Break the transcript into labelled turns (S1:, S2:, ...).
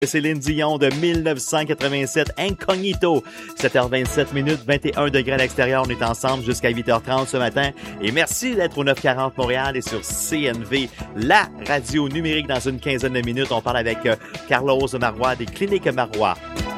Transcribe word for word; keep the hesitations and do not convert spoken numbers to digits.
S1: Céline Dion de dix-neuf cent quatre-vingt-sept, Incognito. sept heures vingt-sept minutes, vingt et un degrés à l'extérieur. On est ensemble jusqu'à huit heures trente ce matin. Et merci d'être au neuf cent quarante Montréal et sur C N V, la radio numérique. Dans une quinzaine de minutes, on parle avec Carlos Marois des Cliniques Marois.